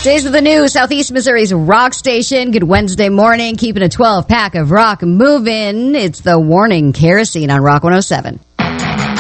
Days of the New, Southeast Missouri's rock station. Good Wednesday morning, keeping a 12-pack of rock moving. It's the Warning Kerosene on Rock 107.